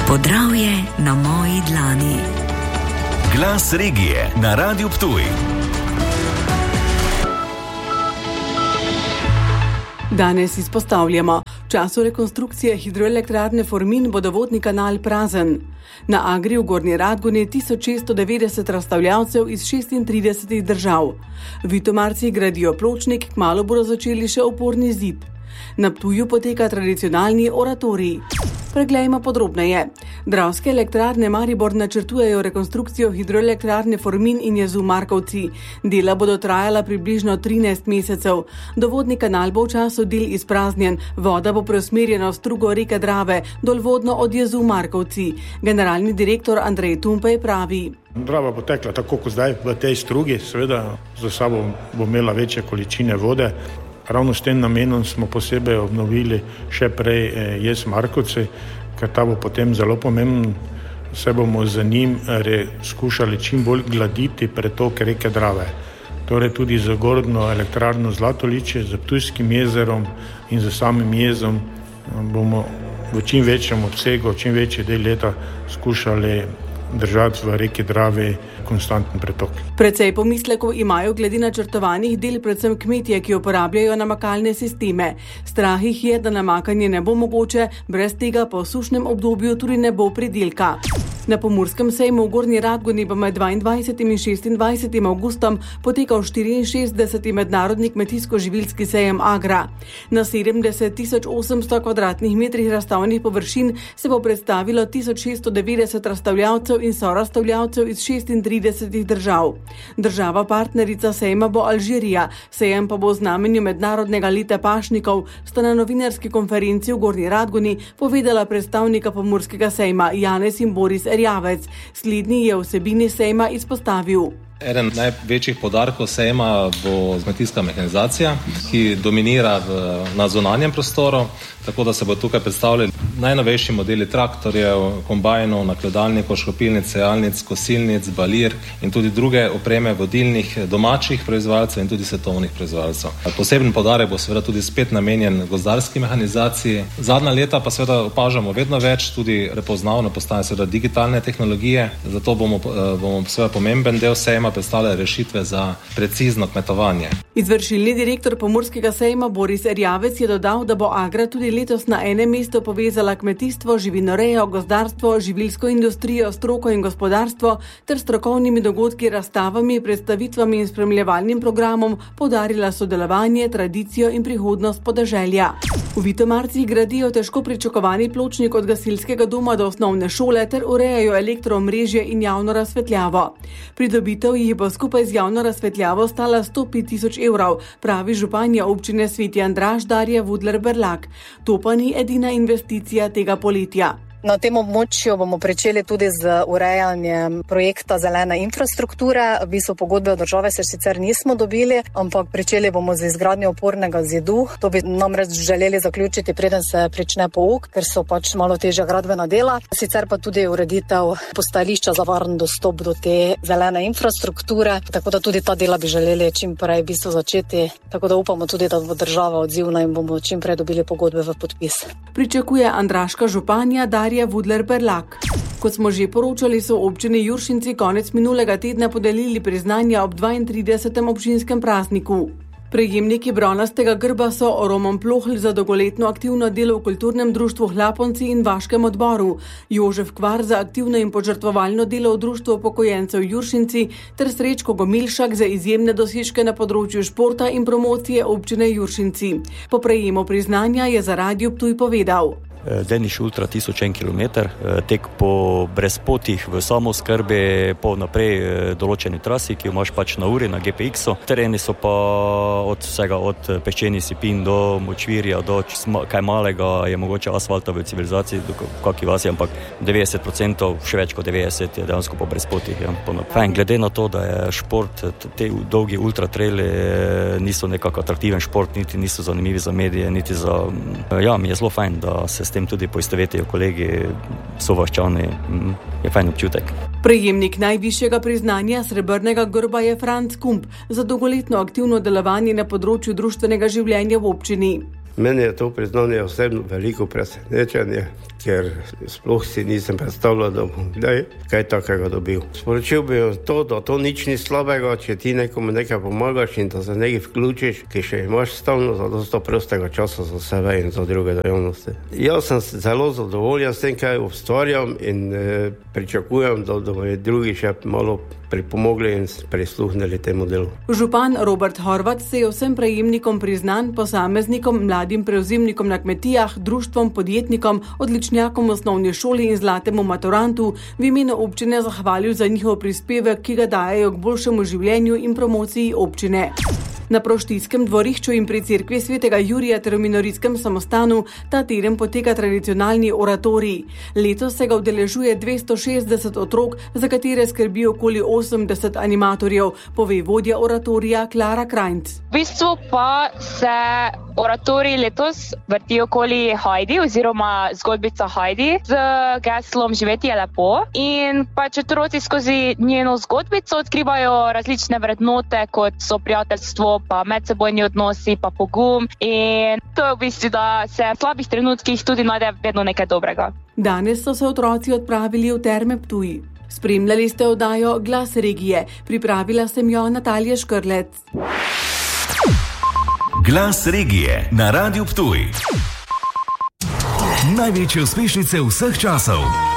Podravje na moji dlani. Glas regije na Radiu Ptuj. Danes izpostavljamo. V času rekonstrukcije hidroelektrarne Formin bo vodni kanal prazen. Na Agri v Gornji Radgoni 1690 razstavljavcev iz 36 držav. Vitomarci gradijo pločnik, kmalu bodo začeli še oporni zid. Na Ptuju poteka tradicionalni oratorij. Preglejmo podrobneje. Dravske elektrarne Maribor načrtujejo rekonstrukcijo hidroelektrarne Formin in jezu Markovci. Dela bodo trajala približno 13 mesecev. Dovodni kanal bo v času del izpraznjen, voda bo preusmerjena v strugo reke Drave, dolvodno od jezu Markovci. Generalni direktor Andrej Tumpej pravi. Drava bo tekla tako kot zdaj v tej strugi, seveda za sabo bo imela večje količine vode. Ravno s tem namenom smo posebej obnovili še prej jez Markovci, ker ta bo potem zelo pomemben. Se bomo z njim skušali čim bolj gladiti pretok reke Drave. Torej tudi z gornjo elektrarno Zlatoličje, z Ptujskim jezerom in z samim jezom bomo v čim večjem obsegu, čim večji del leta skušali držati v reki Dravi konstanten pretok. Precej pomislekov imajo glede načrtovanih del predvsem kmetje, ki uporabljajo namakalne sisteme. Strah jih je, da namakanje ne bo mogoče, brez tega po sušnem obdobju tudi ne bo pridelka. Na Pomurskem sejmu v Gornji Radgoni bo med 22. in 26. avgustom potekal 64. mednarodni kmetijsko-živilski sejem Agra. Na 70.800 kvadratnih metrih razstavnih površin se bo predstavilo 1690 razstavljavcev in sorazstavljavcev iz 36 držav. Država partnerica sejma bo Alžirija, sejem pa bo v znamenju mednarodnega leta pašnikov, sta na novinarski konferenci v Gornji Radgoni povedala predstavnika Pomurskega sejma Janez in Boris Erjavec. Slednji je vsebini sejma izpostavil. Eden največjih poudarkov sejma bo kmetijska mehanizacija, ki dominira na zunanjem prostoru, tako da se bo tukaj predstavljali najnovejši modeli traktorjev, kombajnov, nakladalnikov, škropilnic, sejalnic, kosilnic, balir in tudi druge opreme vodilnih domačih proizvajalcev in tudi svetovnih proizvajalcev. Poseben poudarek bo seveda tudi spet namenjen gozdarski mehanizaciji. Zadnja leta pa seveda opažamo vedno več, tudi prepoznavno postajajo seveda digitalne tehnologije, zato bomo seveda pomemben del sejma predstavljajo rešitve za precizno kmetovanje. Izvršilni direktor Pomurskega sejma Boris Erjavec je dodal, da bo Agra tudi letos na enem mestu povezala kmetijstvo, živinorejo, gozdarstvo, živilsko industrijo, stroko in gospodarstvo ter strokovnimi dogodki, razstavami, predstavitvami in spremljevalnim programom poudarila sodelovanje, tradicijo in prihodnost podeželja. V Vitomarcih gradijo težko pričakovani pločnik od gasilskega doma do osnovne šole ter urejajo elektroomrežje in javno razsvetljavo. Pridobitev jih bo skupaj z javno razsvetljavo stala 105.000 evrov, pravi županja občine Sveti Andraž Darja Vudler-Berlak. To pa ni edina investicija tega poletja. Na tem območju bomo pričeli tudi z urejanjem projekta zelene infrastrukture. V bistvu pogodbe od države se sicer nismo dobili, ampak pričeli bomo z izgradnjo opornega zidu. To bi namreč želeli zaključiti, preden se prične pouk, ker so pač malo težja gradbena dela. Sicer pa tudi ureditev postajališča za varen dostop do te zelene infrastrukture, tako da tudi ta dela bi želeli čim prej v bistvu začeti. Tako da upamo tudi, da bo država odzivna in bomo čim prej dobili pogodbe v podpis. Pričakuje andraška županja Darja Vudler-Berlak. Kot smo že poročali, so občini Juršinci konec minulega tedna podelili priznanja ob 32. občinskem prazniku. Prejemniki bronastega grba so Roman Plohl za dolgoletno aktivno delo v kulturnem društvu Hlaponci in Vaškem odboru, Jožef Kvar za aktivno in požrtvovalno delo v društvu upokojencev Juršinci ter Srečko Gomilšak za izjemne dosežke na področju športa in promocije občine Juršinci. Po prejemu priznanja je za Radio Ptuj povedal. Deniš Ultra 1001 km, tek po brezpotih v samooskrbi po naprej določeni trasi, ki jo imaš pač na uri, na GPX-u. Tereni so pa od vsega, od peščenih sipin do močvirja, do kaj malega je mogoče asfalta v civilizaciji, do kakih vasi, ampak 90%, še več kot 90% je dejansko po brezpotih. Ja. Glede na to, da je šport, te dolgi ultratraili niso nekako atraktiven šport, niti niso zanimivi za medije, niti za... Ja, mi je zelo fajn, da se s tem tudi poistovetijo kolegi, sovaščani, je fajn občutek. Prejemnik najvišjega priznanja srebrnega grba je Franc Kump za dolgoletno aktivno delovanje na področju društvenega življenja v občini. Meni je to priznanje osebno veliko presenečenje. ker sploh si nisem predstavljal, da bom kdaj kaj takega dobil. Sporočil bi to, da to nič ni slabega, če ti nekomu nekaj pomagaš in da se nekaj vključiš, ki še imaš stalno za dosta prostega časa za sebe in za druge dejavnosti. Jaz sem zelo zadovoljen s tem, kaj ustvarjam in pričakujem, da bodo drugi še malo pripomogli in prisluhnili temu delu. Župan Robert Horvat se je vsem prejemnikom priznanj, posameznikom, mladim prevzemnikom na kmetijah, društvom, podjetnikom, odličnjakom v osnovni šoli in zlatemu maturantu v imenu občine zahvalil za njihov prispevek, ki ga dajejo k boljšemu življenju in promociji občine. Na Proštijskem dvorišču in pri cerkvi svetega Jurija ter v Minoritskem samostanu ta teden poteka tradicionalni oratorij. Letos se ga udeležuje 260 otrok, za katere skrbi okoli 80 animatorjev, pove vodja oratorija Klara Krajnc. V bistvu pa se oratorij letos vrti okoli Hajdi oziroma zgodbica Hajdi z geslom Živeti je lepo in pač otroci skozi njeno zgodbico odkrivajo različne vrednote, kot so prijateljstvo, pa medsebojni odnosi, pa pogum in to je v bistvu, da se v slabih trenutkih tudi najde vedno nekaj dobrega. Danes so se otroci odpravili v Terme Ptuj. Spremljali ste oddajo Glas regije. Pripravila sem jo Natalija Škrlec. Glas regije na Radiu Ptuj. Največje uspešnice vseh časov.